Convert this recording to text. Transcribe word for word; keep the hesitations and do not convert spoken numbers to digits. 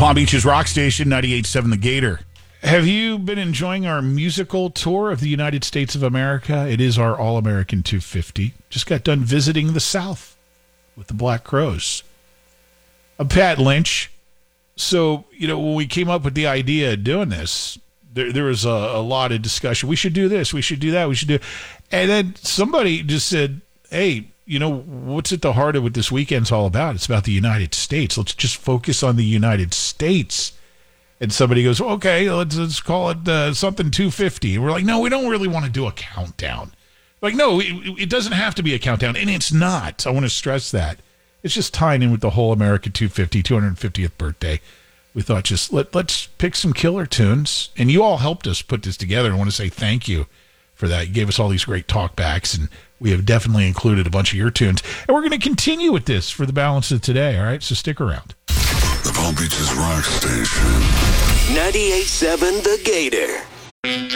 Palm Beach's rock station, ninety-eight point seven The Gator. Have you been enjoying our musical tour of the United States of America? It is our All-American two fifty. Just got done visiting the South with the Black Crowes. I'm Pat Lynch. So, you know, when we came up with the idea of doing this, there, there was a, a lot of discussion. We should do this. We should do that. We should do. And then somebody just said, hey, you know, what's at the heart of what this weekend's all about? It's about the United States. Let's just focus on the United States. And somebody goes, okay, let's, let's call it uh, something two fifty. And we're like, no, we don't really want to do a countdown. Like, no, it, it doesn't have to be a countdown. And it's not. I want to stress that. It's just tying in with the whole America two fifty, two hundred fiftieth birthday. We thought just let, let's pick some killer tunes. And you all helped us put this together. I want to say thank you for that. You gave us all these great talkbacks, and we have definitely included a bunch of your tunes. And we're going to continue with this for the balance of today, all right? So stick around. The Palm Beaches rock station. ninety-eight point seven The Gator.